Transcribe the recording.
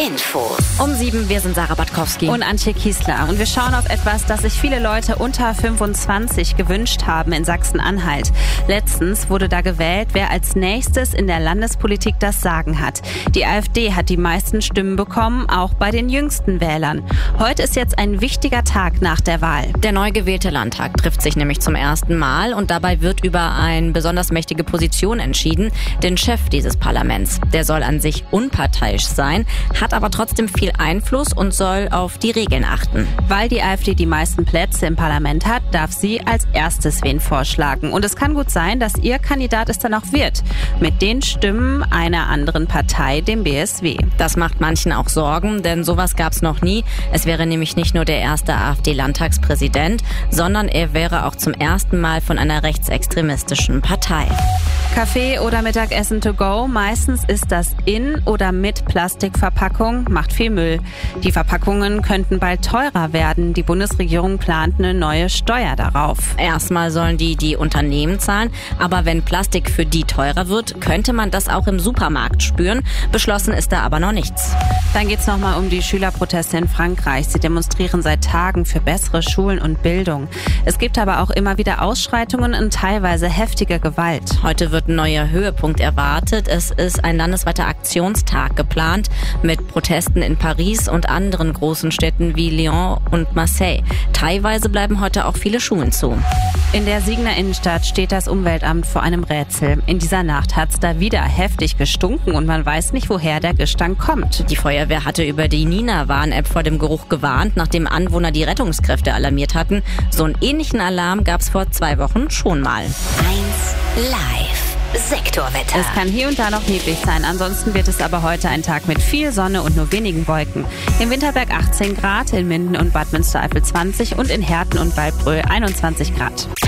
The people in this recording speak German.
Infos. Um 7, wir sind Sarah Batkowski und Antje Kiesler. Und wir schauen auf etwas, das sich viele Leute unter 25 gewünscht haben in Sachsen-Anhalt. Letztens wurde da gewählt, wer als nächstes in der Landespolitik das Sagen hat. Die AfD hat die meisten Stimmen bekommen, auch bei den jüngsten Wählern. Heute ist jetzt ein wichtiger Tag nach der Wahl. Der neu gewählte Landtag trifft sich nämlich zum ersten Mal und dabei wird über eine besonders mächtige Position entschieden, den Chef dieses Parlaments. Der soll an sich unparteiisch sein, hat aber trotzdem viel Einfluss und soll auf die Regeln achten. Weil die AfD die meisten Plätze im Parlament hat, darf sie als erstes wen vorschlagen. Und es kann gut sein, dass ihr Kandidat es dann auch wird. Mit den Stimmen einer anderen Partei, dem BSW. Das macht manchen auch Sorgen, denn sowas gab es noch nie. Es wäre nämlich nicht nur der erste AfD-Landtagspräsident, sondern er wäre auch zum ersten Mal von einer rechtsextremistischen Partei. Kaffee oder Mittagessen to go, meistens ist das in oder mit Plastikverpackung, macht viel Müll. Die Verpackungen könnten bald teurer werden. Die Bundesregierung plant eine neue Steuer darauf. Erstmal sollen die Unternehmen zahlen, aber wenn Plastik für die teurer wird, könnte man das auch im Supermarkt spüren. Beschlossen ist da aber noch nichts. Dann geht's nochmal um die Schülerproteste in Frankreich. Sie demonstrieren seit Tagen für bessere Schulen und Bildung. Es gibt aber auch immer wieder Ausschreitungen und teilweise heftige Gewalt. Heute wird ein neuer Höhepunkt erwartet. Es ist ein landesweiter Aktionstag geplant mit Protesten in Paris und anderen großen Städten wie Lyon und Marseille. Teilweise bleiben heute auch viele Schulen zu. In der Siegener Innenstadt steht das Umweltamt vor einem Rätsel. In dieser Nacht hat's da wieder heftig gestunken und man weiß nicht, woher der Gestank kommt. Die Feuerwehr hatte über die Nina-Warn-App vor dem Geruch gewarnt, nachdem Anwohner die Rettungskräfte alarmiert hatten. So einen ähnlichen Alarm gab's vor 2 Wochen schon mal. 1 Live. Sektorwetter. Es kann hier und da noch neblig sein, ansonsten wird es aber heute ein Tag mit viel Sonne und nur wenigen Wolken. Im Winterberg 18 Grad, in Minden und Bad Münstereifel 20 und in Herten und Waldbröl 21 Grad.